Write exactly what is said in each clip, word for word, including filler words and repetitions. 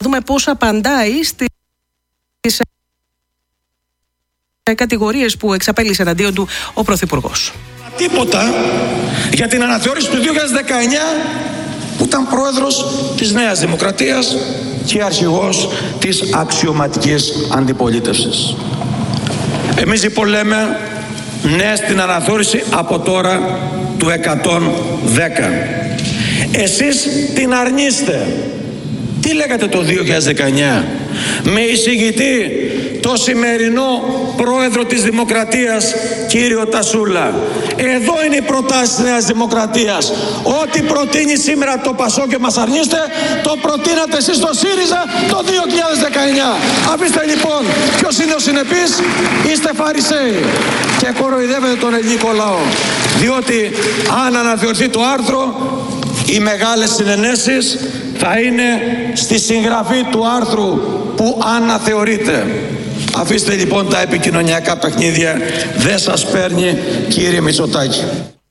δούμε πώς απαντάει στις κατηγορίες που εξαπέλυσε εναντίον του ο Πρωθυπουργός. Τίποτα για την αναθεώρηση του δύο χιλιάδες δεκαεννιά που ήταν πρόεδρος της Νέας Δημοκρατίας και αρχηγός της αξιωματικής αντιπολίτευσης. Εμείς λοιπόν λέμε ναι στην αναθεώρηση από τώρα του εκατόν δέκα. Εσείς την αρνείστε. Τι λέγατε το δύο χιλιάδες δεκαεννιά με εισηγητή το σημερινό πρόεδρο της Δημοκρατίας κύριο Τασούλα? Εδώ είναι οι προτάσεις της Νέας Δημοκρατίας. Ό,τι προτείνει σήμερα το Πασό και μας αρνείστε, το προτείνατε εσείς στο ΣΥΡΙΖΑ το δύο χιλιάδες δεκαεννιά. Αφήστε λοιπόν ποιος είναι ο συνεπής. Είστε φαρισαίοι και κοροϊδεύετε τον ελληνικό λαό. Διότι αν αναθεωρηθεί το άρθρο, οι μεγάλες συνενέσεις θα είναι στη συγγραφή του άρθρου που αναθεωρείται. Αφήστε λοιπόν τα επικοινωνιακά παιχνίδια, δεν σας παίρνει κύριε Μητσοτάκη.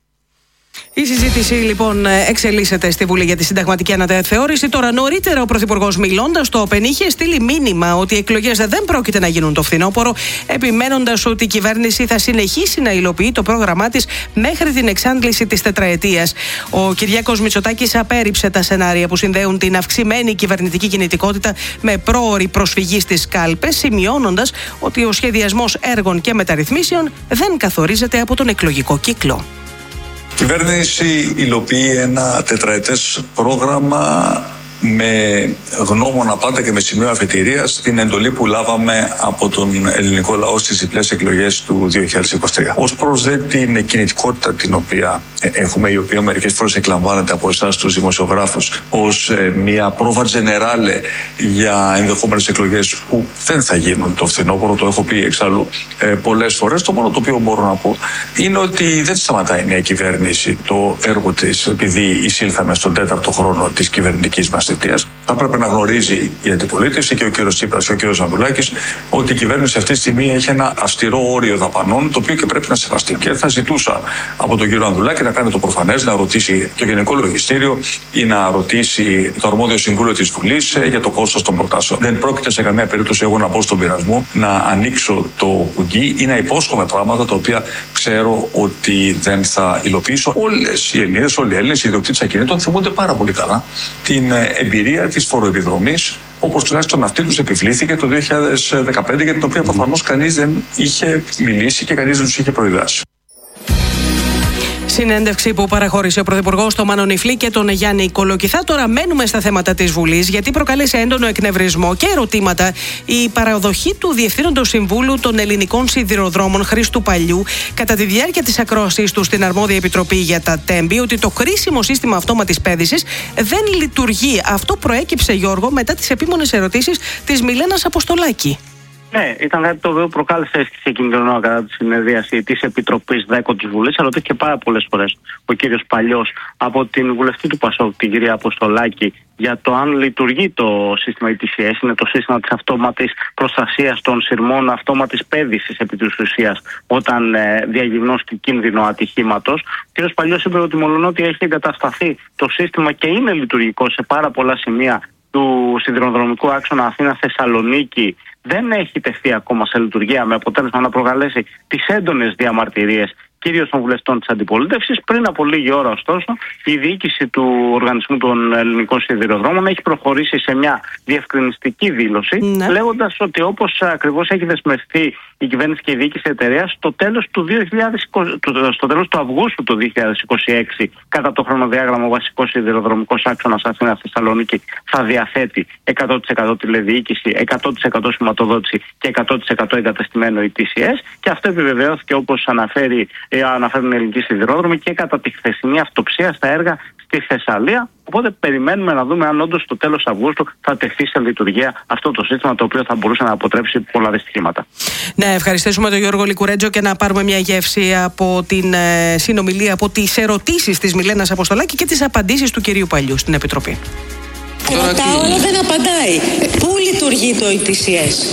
Η συζήτηση λοιπόν εξελίσσεται στη Βουλή για τη συνταγματική αναθεώρηση. Τώρα, νωρίτερα ο Πρωθυπουργός, μιλώντας στο Open, είχε στείλει μήνυμα ότι οι εκλογές δεν πρόκειται να γίνουν το φθινόπωρο, επιμένοντας ότι η κυβέρνηση θα συνεχίσει να υλοποιεί το πρόγραμμά της μέχρι την εξάντληση της τετραετίας. Ο Κυριάκος Μητσοτάκης απέρριψε τα σενάρια που συνδέουν την αυξημένη κυβερνητική κινητικότητα με πρόωρη προσφυγή στις κάλπες, σημειώνοντας ότι ο σχεδιασμός έργων και μεταρρυθμίσεων δεν καθορίζεται από τον εκλογικό κύκλο. Η κυβέρνηση υλοποιεί ένα τετραετές πρόγραμμα με γνώμονα πάντα και με σημείο αφετηρίας την εντολή που λάβαμε από τον ελληνικό λαό στις διπλές εκλογές του δύο χιλιάδες είκοσι τρία. Ως προς δε την κινητικότητα την οποία έχουμε, η οποία μερικές φορές εκλαμβάνεται από εσάς τους δημοσιογράφους ως μια πρόβα τζενεράλε για ενδεχόμενες εκλογές που δεν θα γίνουν το φθινόπωρο, το έχω πει εξάλλου πολλές φορές. Το μόνο το οποίο μπορώ να πω είναι ότι δεν σταματάει η νέα κυβέρνηση το έργο της επειδή εισήλθαμε στον τέταρτο χρόνο της κυβερνητικής μας. Θα πρέπει να γνωρίζει η αντιπολίτευση και ο κ. Τσίπρας και ο κ. Ανδρουλάκης ότι η κυβέρνηση αυτή τη στιγμή έχει ένα αυστηρό όριο δαπανών, το οποίο και πρέπει να σεβαστεί. Και θα ζητούσα από τον κ. Ανδρουλάκη να κάνει το προφανές, να ρωτήσει το Γενικό Λογιστήριο ή να ρωτήσει το αρμόδιο Συμβούλιο της Βουλής για το κόστος των προτάσεων. Δεν πρόκειται σε καμία περίπτωση εγώ να μπω στον πειρασμό να ανοίξω το κουγκί ή να υπόσχομαι πράγματα τα οποία ξέρω ότι δεν θα υλοποιήσω. Όλες οι Ελληνίδες, όλοι οι Έλληνες, οι ιδιοκτήτες ακινήτων θυμούνται πάρα πολύ καλά την εμπειρία της φοροεπιδρομής, όπως τουλάχιστον αυτή τους επιβλήθηκε το δύο χιλιάδες δεκαπέντε, για την οποία προφανώς κανείς δεν είχε μιλήσει και κανείς δεν τους είχε προειδάσει. Συνέντευξη που παραχώρησε ο Πρωθυπουργός στο Μάνο Νιφλή και τον Γιάννη Κολοκυθά. Τώρα μένουμε στα θέματα της Βουλής, γιατί προκάλεσε έντονο εκνευρισμό και ερωτήματα η παραδοχή του Διευθύνοντος Συμβούλου των Ελληνικών Σιδηροδρόμων Χρήστου Παλιού κατά τη διάρκεια της ακρόασής του στην Αρμόδια Επιτροπή για τα Τέμπη, ότι το κρίσιμο σύστημα αυτόματης πέδησης δεν λειτουργεί. Αυτό προέκυψε, Γιώργο, μετά τις επίμονες ερωτήσεις της Μιλένας Αποστολάκη. Ναι, ήταν κάτι το οποίο προκάλεσε αίσθηση κινδυνό κατά τη συνεδρίαση τη Επιτροπής ΔΕΚΟ της Βουλής. Ερωτήθηκε πάρα πολλές φορές ο κύριος Παλιός από την βουλευτή του ΠΑΣΟΚ, την κυρία Αποστολάκη, για το αν λειτουργεί το σύστημα ι τι σι ες, είναι το σύστημα της αυτόματης προστασίας των σειρμών, αυτόματης πέδησης επί της ουσίας, όταν ε, διαγνώστηκε κίνδυνο ατυχήματος. Ο κύριος Παλιός είπε ότι μολονότι έχει εγκατασταθεί το σύστημα και είναι λειτουργικό σε πάρα πολλά σημεία του σιδηροδρομικού άξονα Αθήνα-Θεσσαλονίκη, δεν έχει τεθεί ακόμα σε λειτουργία, με αποτέλεσμα να προκαλέσει τις έντονες διαμαρτυρίες κυρίως των βουλευτών της αντιπολίτευσης. Πριν από λίγη ώρα, ωστόσο, η διοίκηση του Οργανισμού των Ελληνικών Σιδηροδρόμων έχει προχωρήσει σε μια διευκρινιστική δήλωση, ναι, λέγοντας ότι όπως ακριβώς έχει δεσμευτεί η κυβέρνηση και η διοίκηση της εταιρείας, στο τέλος του, δύο χιλιάδες είκοσι, στο τέλος του Αυγούστου του δύο χιλιάδες είκοσι έξι, κατά το χρονοδιάγραμμα, ο βασικός σιδηροδρομικός άξονας Αθήνα-Θεσσαλονίκη θα διαθέτει εκατό τοις εκατό τηλεδιοίκηση, εκατό τοις εκατό σηματοδότηση και εκατό τοις εκατό εγκαταστημένο ι τι σι ες, και αυτό επιβεβαιώθηκε, όπως αναφέρει, ε, αναφέρουν οι ελληνικοί σιδηρόδρομοι, και κατά τη χθεσινή αυτοψία στα έργα στη Θεσσαλία. Οπότε περιμένουμε να δούμε αν όντως στο τέλος Αυγούστου θα τεθεί σε λειτουργία αυτό το σύστημα, το οποίο θα μπορούσε να αποτρέψει πολλά δυστυχήματα. Ναι, ευχαριστήσουμε τον Γιώργο Λικουρέτζο και να πάρουμε μια γεύση από την ε, συνομιλία, από τις ερωτήσεις της Μιλένας Αποστολάκη και τις απαντήσεις του κυρίου Παλιού στην Επιτροπή. Ρωτάω, αλλά δεν απαντάει. Πού λειτουργεί το ι τι σι ες?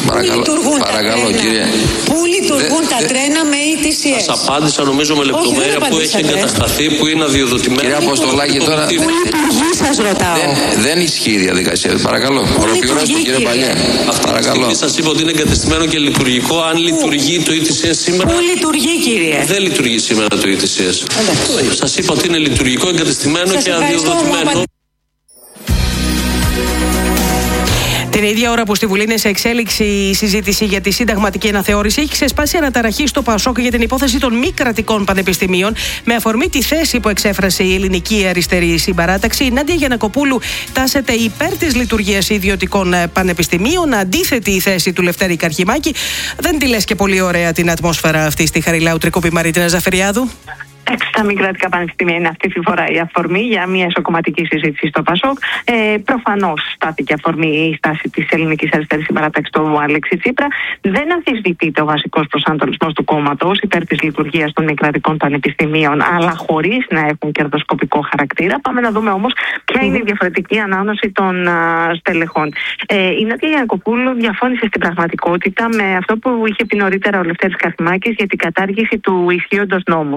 Παρακαλώ, παρακαλώ κύριε. Πού λειτουργούν δε, τα δε, τρένα με ι τι σι ες? Σας απάντησα νομίζω με λεπτομέρεια που έχει εγκατασταθεί, που είναι αδειοδοτημένο. Κύριε Αποστολάκη, τώρα. Πού λειτουργεί, σας ρωτάω. Δεν, δεν ισχύει η διαδικασία. Παρακαλώ. Ολοκληρώστε κύριε Παλιά. Παρακαλώ. Σας είπα ότι είναι εγκατεστημένο και λειτουργικό. Αν Πού? λειτουργεί το ι τι σι ες σήμερα. Πού λειτουργεί, κύριε? Δεν λειτουργεί σήμερα το ι τι σι ες. Σας είπα ότι είναι λειτουργικό, εγκατεστημένο και αδειοδοτημένο. Την ίδια ώρα που στη Βουλή είναι σε εξέλιξη η συζήτηση για τη συνταγματική αναθεώρηση, έχει ξεσπάσει αναταραχή στο ΠΑΣΟΚ για την υπόθεση των μη κρατικών πανεπιστημίων, με αφορμή τη θέση που εξέφρασε η Ελληνική Αριστερή Συμπαράταξη. Η Νάντια Γιαννακοπούλου τάσεται υπέρ της λειτουργίας ιδιωτικών πανεπιστημίων, αντίθετη η θέση του Λευτέρη Καρχιμάκη. Δεν τη λες και πολύ ωραία την ατμόσφαιρα αυτή στη Χαριλάου Τρικούπη, Μαρίτινα Ζαφεριάδου. Εντάξει, τα μη κρατικά πανεπιστήμια είναι αυτή τη φορά η αφορμή για μια εσωκομματική συζήτηση στο ΠΑΣΟΚ. Ε, Προφανώς στάθηκε αφορμή η στάση της Ελληνικής Αριστερής Συμπαράταξης του Αλέξη Τσίπρα. Δεν αμφισβητείται ο βασικός προσανατολισμός του κόμματος υπέρ της λειτουργίας των μη κρατικών πανεπιστημίων, αλλά χωρίς να έχουν κερδοσκοπικό χαρακτήρα. Πάμε να δούμε όμως ποια είναι η διαφορετική ανάγνωση των α, στελεχών. Ε, η Νάντια Γιαννακοπούλου διαφώνησε στην πραγματικότητα με αυτό που είχε πει νωρίτερα ο Λευτέρης Καρχιμάκης για την κατάργηση του ισχύοντος νόμου.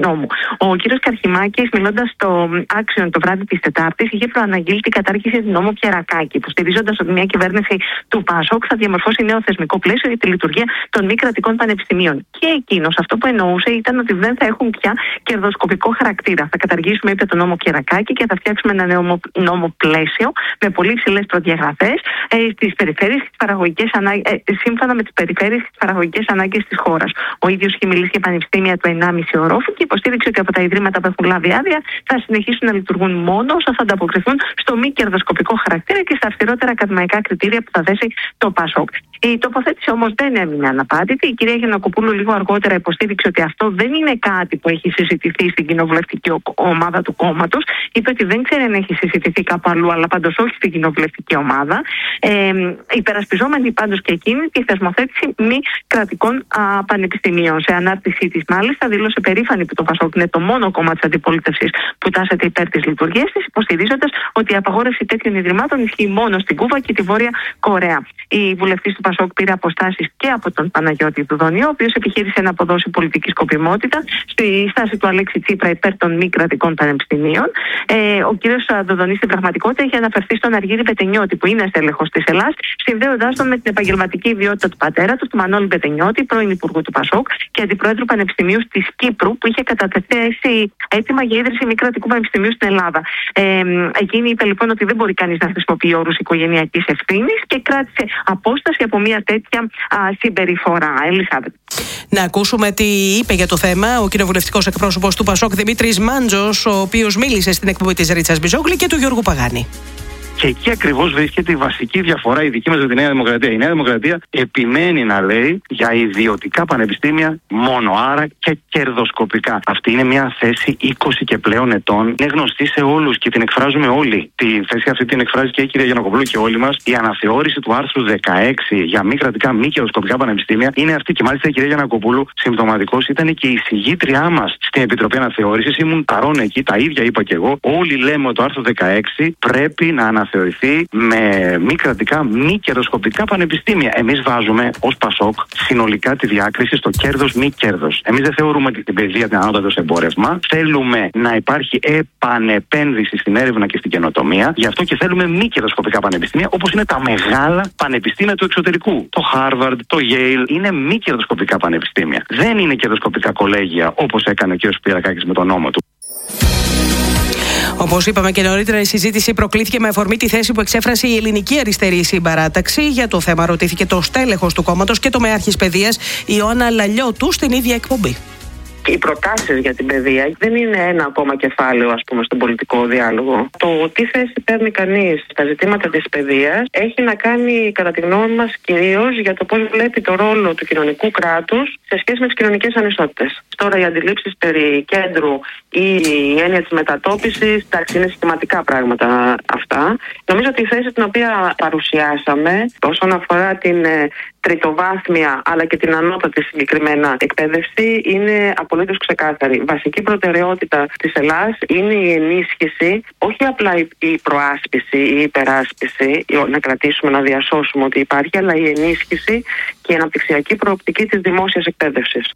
Ο κύριος Καρχιμάκης, μιλώντας στο Άξιον το βράδυ της Τετάρτης, είχε προαναγγείλει την κατάργηση του νόμου Πιερακάκη, υποστηρίζοντας ότι μια κυβέρνηση του ΠΑΣΟΚ θα διαμορφώσει νέο θεσμικό πλαίσιο για τη λειτουργία των μη κρατικών πανεπιστημίων. Και εκείνος αυτό που εννοούσε ήταν ότι δεν θα έχουν πια κερδοσκοπικό χαρακτήρα. Θα καταργήσουμε, είπε, τον νόμο Πιερακάκη και θα φτιάξουμε ένα νέο νόμο πλαίσιο με πολύ ψηλές προδιαγραφές ε, στις περιφέρειες και τις παραγωγικές ανάγκες, ε, σύμφωνα με τις περιφέρειες και τις παραγωγικές ανάγκες της χώρας. Ο ίδιος είχε μιλήσει για πανεπιστήμια του ενάμιση ορόφου και υποστήριξε ότι από τα ιδρύματα που έχουν λάβει άδεια θα συνεχίσουν να λειτουργούν μόνο όσο θα ανταποκριθούν στο μη κερδοσκοπικό χαρακτήρα και στα αυστηρότερα ακαδημαϊκά κριτήρια που θα θέσει το ΠΑΣΟΚ. Η τοποθέτηση όμως δεν έμεινε αναπάντητη. Η κυρία Γιαννακοπούλου λίγο αργότερα υποστήριξε ότι αυτό δεν είναι κάτι που έχει συζητηθεί στην κοινοβουλευτική ομάδα του κόμματος. Είπε ότι δεν ξέρει αν έχει συζητηθεί κάπου αλλού, αλλά πάντως όχι στην κοινοβουλευτική ομάδα. Ε, υπερασπιζόμενη πάντως και εκείνη τη θεσμοθέτηση μη κρατικών α, πανεπιστημίων. Σε ανάρτησή της, μάλιστα, δήλωσε περήφανη που το ΠΑΣΟΚ είναι το μόνο κόμμα της αντιπολίτευσης που τάσεται υπέρ της λειτουργίας της, υποστηρίζοντας ότι η απαγόρευση τέτοιων ιδρυμάτων ισχύει μόνο στην Κούβα και τη Βόρεια Κορέα. Η βουλευτής του ΠΑΣΟΚ πήρε αποστάσεις και από τον Παναγιώτη Δουδονιό, ο οποίος επιχείρησε να αποδώσει πολιτική σκοπιμότητα στη στάση του Αλέξη Τσίπρα υπέρ των μη κρατικών πανεπιστημίων. Ε, ο κύριος Δουδονής στην πραγματικότητα έχει αναφερθεί στον Αργύρη Μπετενιώτη, που είναι στέλεχος της Ελλάς, συνδέοντάς τον με την επαγγελματική ιδιότητα του πατέρα του, του Μανώλη Μπετενιώτη, πρώην Υπουργού του ΠΑΣΟΚ και Αντιπρόεδρου Πανεπιστημίου της Κύπρου, που είχε κατατεθεί έτοιμα για ίδρυση μη κρατικού πανεπιστημίου στην Ελλάδα. Ε, εκείνη είπε λοιπόν ότι δεν μπορεί κανείς να χρησιμοποιεί όρους οικογενειακής ευθύνης και κράτησε απόσταση από μια τέτοια α, συμπεριφορά. Ελισάβετ. Να ακούσουμε τι είπε για το θέμα ο κοινοβουλευτικός εκπρόσωπος του ΠΑΣΟΚ Δημήτρης Μάντζος, ο οποίος μίλησε στην εκπομπή της Ρίτσας Μπιζόγλη και του Γιώργου Παγάνη. Και εκεί ακριβώς βρίσκεται η βασική διαφορά, η δική μας με τη Νέα Δημοκρατία. Η Νέα Δημοκρατία επιμένει να λέει για ιδιωτικά πανεπιστήμια μόνο, άρα και κερδοσκοπικά. Αυτή είναι μια θέση είκοσι και πλέον ετών. Είναι γνωστή σε όλους και την εκφράζουμε όλοι. Τη θέση αυτή την εκφράζει και η κυρία Γιαννακοπούλου και όλοι μας. Η αναθεώρηση του άρθρου δεκαέξι για μη κρατικά, μη κερδοσκοπικά πανεπιστήμια είναι αυτή. Και μάλιστα η κυρία Γιαννακοπούλου, συμπτωματικός, ήταν και η συγγήτριά μας στην Επιτροπή Αναθεώρησης. Ήμουν παρόν εκεί, τα ίδια είπα και εγώ. Όλοι λέμε ότι το άρθρο δεκαέξι πρέπει να αναθεωρηθεί. Θεωρηθεί με μη κρατικά, μη κερδοσκοπικά πανεπιστήμια. Εμείς βάζουμε ως ΠΑΣΟΚ συνολικά τη διάκριση στο κέρδος μη κέρδος. Εμείς δεν θεωρούμε την παιδεία την ανώτατο εμπόρευμα. Θέλουμε να υπάρχει επανεπένδυση στην έρευνα και στην καινοτομία. Γι' αυτό και θέλουμε μη κερδοσκοπικά πανεπιστήμια, όπως είναι τα μεγάλα πανεπιστήμια του εξωτερικού. Το Harvard, το Yale είναι μη κερδοσκοπικά πανεπιστήμια. Δεν είναι κερδοσκοπικά κολέγια όπως έκανε ο κ. Πιερακάκης με τον νόμο του. Όπως είπαμε και νωρίτερα, η συζήτηση προκλήθηκε με αφορμή τη θέση που εξέφρασε η Ελληνική Αριστερή Συμπαράταξη. Για το θέμα ρωτήθηκε το στέλεχος του κόμματος και το μεάρχης παιδείας Ιωάννα Λαλιώτου στην ίδια εκπομπή. Οι προτάσεις για την παιδεία δεν είναι ένα ακόμα κεφάλαιο, ας πούμε, στον πολιτικό διάλογο. Το τι θέση παίρνει κανείς στα ζητήματα της παιδείας έχει να κάνει, κατά τη γνώμη μας, κυρίως για το πώς βλέπει το ρόλο του κοινωνικού κράτους σε σχέση με τις κοινωνικές ανισότητες. Τώρα, οι αντιλήψεις περί κέντρου ή η έννοια της μετατόπισης, εντάξει, είναι συστηματικά πράγματα αυτά. Νομίζω ότι η θέση την οποία παρουσιάσαμε όσον αφορά την τριτοβάθμια αλλά και την ανώτατη συγκεκριμένα εκπαίδευση είναι απολύτως ξεκάθαρη. Βασική προτεραιότητα της Ελλάδας είναι η ενίσχυση, όχι απλά η προάσπιση ή η υπεράσπιση, να κρατήσουμε, να διασώσουμε ότι υπάρχει, αλλά η ενίσχυση και η αναπτυξιακή προοπτική της δημόσιας εκπαίδευσης.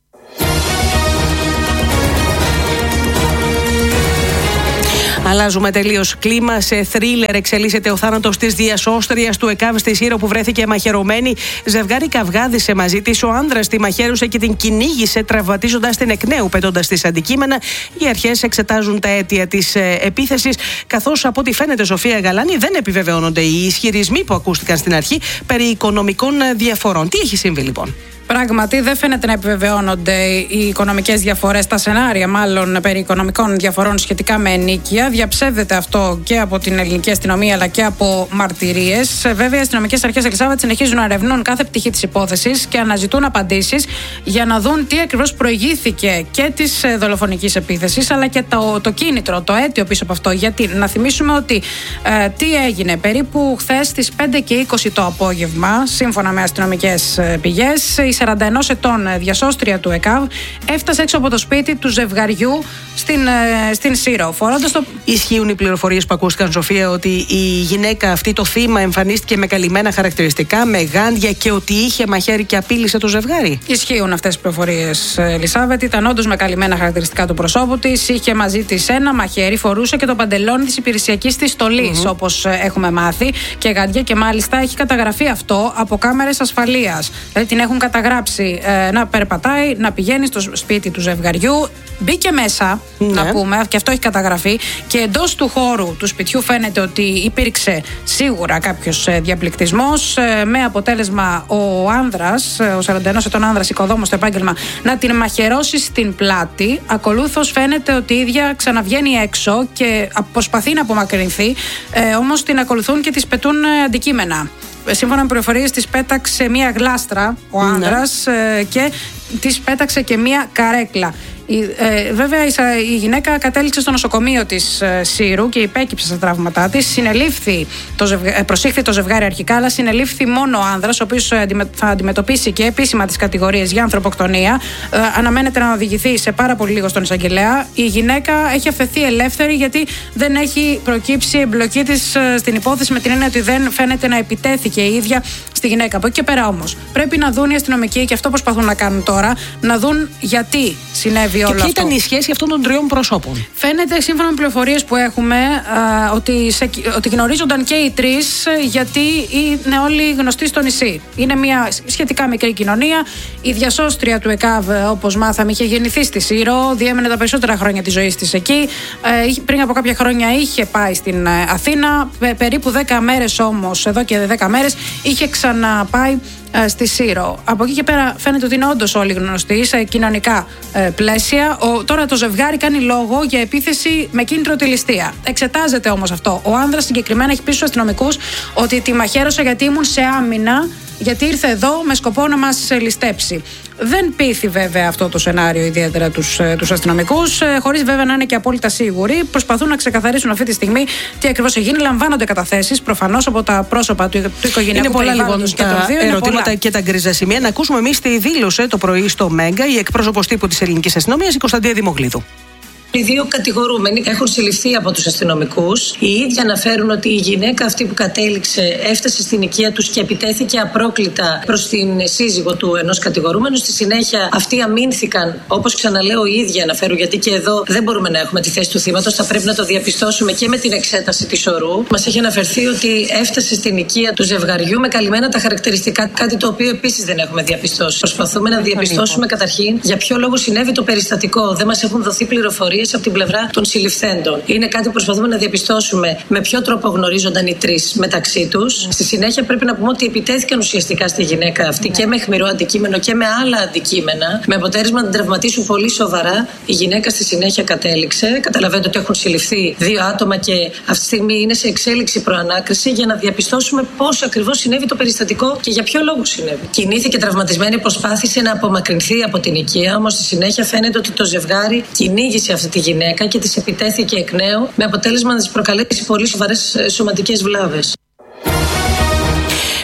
Αλλάζουμε τελείως κλίμα. Σε θρίλερ εξελίσσεται ο θάνατος της διασώστριας του ΕΚΑΒ στη Σύρο που βρέθηκε μαχαιρωμένη. Ζευγάρι καυγάδισε μαζί της. Ο άνδρας τη μαχαίρωσε και την κυνήγησε, τραυματίζοντας την εκ νέου, πετώντας της αντικείμενα. Οι αρχές εξετάζουν τα αίτια της επίθεσης. Καθώς από ό,τι φαίνεται, Σοφία Γαλάνη, δεν επιβεβαιώνονται οι ισχυρισμοί που ακούστηκαν στην αρχή περί οικονομικών διαφορών. Τι έχει συμβεί λοιπόν? Πράγματι, δεν φαίνεται να επιβεβαιώνονται οι οικονομικές διαφορές, τα σενάρια μάλλον περί οικονομικών διαφορών σχετικά με ενοίκια. Διαψεύδεται αυτό και από την ελληνική αστυνομία αλλά και από μαρτυρίες. Βέβαια, οι αστυνομικές αρχές, Ελισάβετ, συνεχίζουν να ερευνούν κάθε πτυχή της υπόθεσης και αναζητούν απαντήσεις για να δουν τι ακριβώς προηγήθηκε και της δολοφονικής επίθεσης αλλά και το, το κίνητρο, το αίτιο πίσω από αυτό. Γιατί να θυμίσουμε ότι ε, τι έγινε περίπου χθες στις πέντε και είκοσι το απόγευμα, σύμφωνα με αστυνομικές πηγές, η σαράντα ενός ετών διασώστρια του ΕΚΑΒ έφτασε έξω από το σπίτι του ζευγαριού στην, στην Σύρο. Φορώντας το... Ισχύουν οι πληροφορίες που ακούστηκαν, Σοφία, ότι η γυναίκα αυτή, το θύμα, εμφανίστηκε με καλυμμένα χαρακτηριστικά, με γάντια και ότι είχε μαχαίρι και απείλησε το ζευγάρι? Ισχύουν αυτές οι πληροφορίες, Ελισάβετ. Ήταν όντως με καλυμμένα χαρακτηριστικά του προσώπου της. Είχε μαζί της ένα μαχαίρι, φορούσε και το παντελόνι της υπηρεσιακής της στολής, mm-hmm. όπως έχουμε μάθει, και γάντια, και μάλιστα έχει καταγραφεί αυτό από κάμερες ασφαλείας. Δηλαδή την έχουν καταγράψει ε, να περπατάει, να πηγαίνει στο σπίτι του ζευγαριού. Μπήκε μέσα, ναι. να πούμε, και αυτό έχει καταγραφεί. Και εντός του χώρου του σπιτιού φαίνεται ότι υπήρξε σίγουρα κάποιος διαπληκτισμός, ε, με αποτέλεσμα ο άνδρας, ο σαράντα ενός ετών άνδρας, οικοδόμος στο επάγγελμα, να την μαχαιρώσει στην πλάτη. Ακολούθως φαίνεται ότι η ίδια ξαναβγαίνει έξω και προσπαθεί να απομακρυνθεί, ε, όμως την ακολουθούν και της πετούν αντικείμενα. Σύμφωνα με πληροφορίες, της πέταξε μία γλάστρα ο άνδρας, ναι. και της πέταξε και μία καρέκλα. Η, ε, βέβαια η, η γυναίκα κατέληξε στο νοσοκομείο της ε, Σύρου και υπέκυψε στα τραύματά της. Συνελήφθη το ζευγα... ε, προσήχθη το ζευγάρι αρχικά, αλλά συνελήφθη μόνο ο άνδρας, ο οποίος ε, θα αντιμετωπίσει και επίσημα τις κατηγορίες για ανθρωποκτονία. Ε, αναμένεται να οδηγηθεί σε πάρα πολύ λίγο στον εισαγγελέα. Η γυναίκα έχει αφαιθεί ελεύθερη γιατί δεν έχει προκύψει εμπλοκή της ε, στην υπόθεση, με την έννοια ότι δεν φαίνεται να επιτέθηκε η ίδια στη γυναίκα. Από εκεί και πέρα όμως πρέπει να δουν οι αστυνομικοί, και αυτό προσπαθούν να κάνουν τώρα, να δουν γιατί συνέβη. Και ποια ήταν η σχέση αυτών των τριών προσώπων? Φαίνεται, σύμφωνα με πληροφορίες που έχουμε, α, ότι, σε, ότι γνωρίζονταν και οι τρεις, γιατί είναι όλοι γνωστοί στο νησί. Είναι μια σχετικά μικρή κοινωνία. Η διασώστρια του ΕΚΑΒ, όπως μάθαμε, είχε γεννηθεί στη Σύρο, διέμενε τα περισσότερα χρόνια της ζωής της εκεί. Ε, πριν από κάποια χρόνια είχε πάει στην Αθήνα. Πε, περίπου δέκα μέρες όμως, εδώ και δέκα μέρες, είχε ξαναπάει στη Σύρο. Από εκεί και πέρα φαίνεται ότι είναι όντως όλοι γνωστοί σε κοινωνικά ε, πλαίσια. Ο, τώρα το ζευγάρι κάνει λόγο για επίθεση με κίνητρο τη ληστεία. Εξετάζεται όμως αυτό. Ο άνδρας συγκεκριμένα έχει πει στους αστυνομικούς ότι τη μαχαίρωσα γιατί ήμουν σε άμυνα, γιατί ήρθε εδώ με σκοπό να μας ληστέψει. Δεν πείθει βέβαια αυτό το σενάριο ιδιαίτερα τους, τους αστυνομικούς, χωρίς βέβαια να είναι και απόλυτα σίγουροι. Προσπαθούν να ξεκαθαρίσουν αυτή τη στιγμή τι ακριβώς έχει γίνει. Λαμβάνονται καταθέσεις προφανώς από τα πρόσωπα του, του οικογενειακού περιβάλλοντος και των δύο. Ερωτήματα πολλά. Και τα γκρίζα σημεία. Να ακούσουμε εμείς τι δήλωσε το πρωί στο Μέγκα η εκπρόσωπος τύπου της ελληνικής αστυνομίας, η Κωνσταντία Δημογλίδου. Οι δύο κατηγορούμενοι έχουν συλληφθεί από τους αστυνομικούς. Οι ίδιοι αναφέρουν ότι η γυναίκα αυτή που κατέληξε έφτασε στην οικία τους και επιτέθηκε απρόκλητα προς την σύζυγο του ενός κατηγορούμενου. Στη συνέχεια αυτοί αμήνθηκαν, όπως ξαναλέω, οι ίδιοι αναφέρουν, γιατί και εδώ δεν μπορούμε να έχουμε τη θέση του θύματος. Θα πρέπει να το διαπιστώσουμε και με την εξέταση της ορού. Μας έχει αναφερθεί ότι έφτασε στην οικία του ζευγαριού με καλυμμένα τα χαρακτηριστικά, κάτι το οποίο επίσης δεν έχουμε διαπιστώσει. Προσπαθούμε να διαπιστώσουμε καταρχήν για ποιο λόγο συνέβη το περιστατικό. Δεν μας έχουν δοθεί πληροφορίες από την πλευρά των συλληφθέντων. Είναι κάτι που προσπαθούμε να διαπιστώσουμε με ποιο τρόπο γνωρίζονταν οι τρεις μεταξύ τους. Στη συνέχεια πρέπει να πούμε ότι επιτέθηκαν ουσιαστικά στη γυναίκα αυτή, ναι, και με αιχμηρό αντικείμενο και με άλλα αντικείμενα, με αποτέλεσμα να την τραυματίσουν πολύ σοβαρά. Η γυναίκα στη συνέχεια κατέληξε. Καταλαβαίνετε ότι έχουν συλληφθεί δύο άτομα και αυτή τη στιγμή είναι σε εξέλιξη προανάκριση για να διαπιστώσουμε πώς ακριβώς συνέβη το περιστατικό και για ποιο λόγο συνέβη. Κινήθηκε τραυματισμένη, προσπάθησε να απομακρυνθεί από την οικία, όμως στη συνέχεια φαίνεται ότι το ζευγάρι κυνήγησε αυτή τη γυναίκα και της επιτέθηκε εκ νέου, με αποτέλεσμα να της προκαλέσει πολύ σοβαρές σωματικές βλάβες.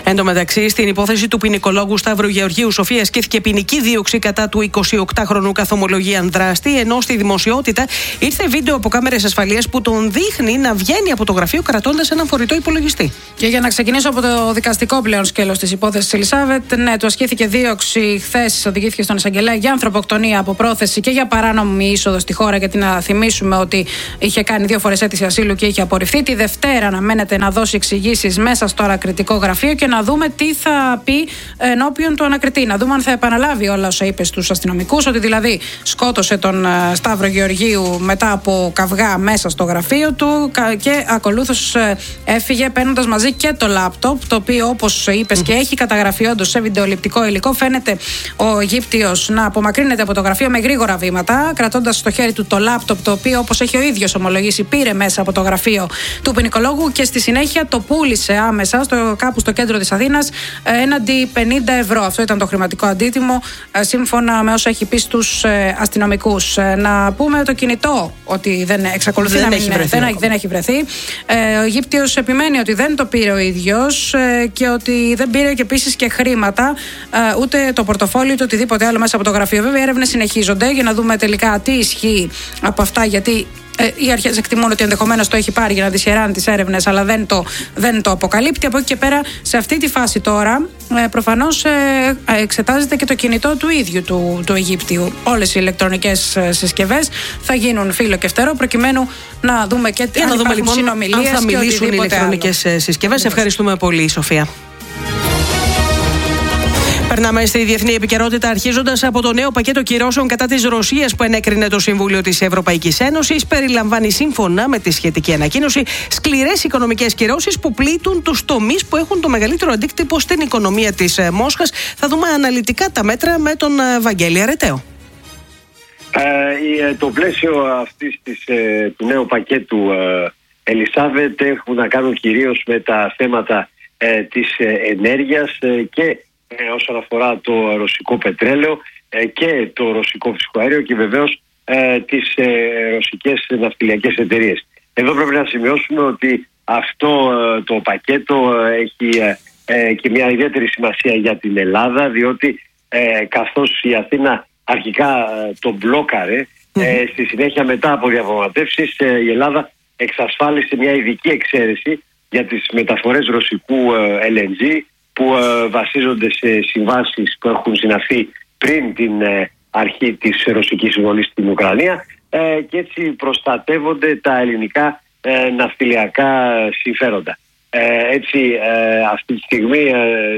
Εν τω μεταξύ, στην υπόθεση του ποινικολόγου Σταύρου Γεωργίου Σοφία ασκήθηκε ποινική δίωξη κατά του εικοσιοκτάχρονου καθομολογίαν δράστη, ενώ στη δημοσιότητα ήρθε βίντεο από κάμερες ασφαλείας που τον δείχνει να βγαίνει από το γραφείο κρατώντας έναν φορητό υπολογιστή. Και για να ξεκινήσω από το δικαστικό πλέον σκέλος της υπόθεσης Ελισάβετ, ναι, του ασκήθηκε δίωξη χθες, οδηγήθηκε στον εισαγγελέα για ανθρωποκτονία από πρόθεση και για παράνομη είσοδο στη χώρα, γιατί να θυμίσουμε ότι είχε κάνει δύο φορές αίτηση ασύλου και είχε απορριφθεί. Τη Δευτέρα αναμένεται να δώσει εξηγήσεις μέσα στο ανακριτικό γραφείο και να δούμε τι θα πει ενώπιον του ανακριτή. Να δούμε αν θα επαναλάβει όλα όσα είπε στους αστυνομικούς, ότι δηλαδή σκότωσε τον Σταύρο Γεωργίου μετά από καυγά μέσα στο γραφείο του και ακολούθως έφυγε παίρνοντας μαζί και το λάπτοπ, το οποίο, όπως είπες, και έχει καταγραφεί όντως σε βιντεοληπτικό υλικό. Φαίνεται ο Αιγύπτιος να απομακρύνεται από το γραφείο με γρήγορα βήματα, κρατώντας στο χέρι του το λάπτοπ, το οποίο, όπως έχει ο ίδιος ομολογήσει, πήρε μέσα από το γραφείο του ποινικολόγου και στη συνέχεια το πούλησε άμεσα στο, κάπου στο κέντρο της Αθήνας έναντι πενήντα ευρώ. Αυτό ήταν το χρηματικό αντίτιμο, σύμφωνα με όσα έχει πει στους αστυνομικούς. Να πούμε το κινητό, ότι δεν εξακολουθεί δεν να μην έχει βρεθεί. Δεν, δεν έχει βρεθεί. Ο Αιγύπτιος επιμένει ότι δεν το πήρε ο ίδιος και ότι δεν πήρε και επίσης και χρήματα, ούτε το πορτοφόλι, ούτε οτιδήποτε άλλο μέσα από το γραφείο. Βέβαια, οι έρευνες συνεχίζονται για να δούμε τελικά τι ισχύει από αυτά, γιατί Ε, οι αρχές εκτιμούν ότι ενδεχομένως το έχει πάρει για να δυσχεράνει τις έρευνες, αλλά δεν το, δεν το αποκαλύπτει. Από εκεί και πέρα, σε αυτή τη φάση τώρα, ε, προφανώς ε, εξετάζεται και το κινητό του ίδιου του, του Αιγύπτιου. Όλες οι ηλεκτρονικές ε, συσκευές θα γίνουν φύλλο και φτερό, προκειμένου να δούμε και τι να δούμε λοιπόν συνομιλίες αν θα και μιλήσουν οι ηλεκτρονικές άλλο. συσκευές. Ευχαριστούμε πολύ, Σοφία. Περνάμε στη διεθνή επικαιρότητα, αρχίζοντας από το νέο πακέτο κυρώσεων κατά της Ρωσίας που ενέκρινε το Συμβούλιο της Ευρωπαϊκής Ένωσης. Περιλαμβάνει, σύμφωνα με τη σχετική ανακοίνωση, σκληρές οικονομικές κυρώσεις που πλήττουν τους τομείς που έχουν το μεγαλύτερο αντίκτυπο στην οικονομία της Μόσχας. Θα δούμε αναλυτικά τα μέτρα με τον Βαγγέλη Αρεταίο. Ε, το πλαίσιο αυτής της, ε, του νέου πακέτου, ε, Ελισάβετ, έχουν να κάνουν κυρίως με τα θέματα ε, της ε, ενέργειας ε, και Ε, όσον αφορά το ρωσικό πετρέλαιο ε, και το ρωσικό φυσικό αέριο και βεβαίως ε, τις ε, ρωσικές ναυτιλιακές εταιρείες. Εδώ πρέπει να σημειώσουμε ότι αυτό ε, το πακέτο ε, έχει ε, ε, και μια ιδιαίτερη σημασία για την Ελλάδα, διότι ε, καθώς η Αθήνα αρχικά ε, το μπλόκαρε, ε, στη συνέχεια μετά από διαπραγματεύσεις ε, η Ελλάδα εξασφάλισε μια ειδική εξαίρεση για τις μεταφορές ρωσικού ε, ελ εν τζι, που ε, βασίζονται σε συμβάσεις που έχουν συναυθεί πριν την ε, αρχή της ρωσικής εισβολής στην Ουκρανία ε, και έτσι προστατεύονται τα ελληνικά ε, ναυτιλιακά συμφέροντα. Ε, έτσι ε, αυτή τη στιγμή ε,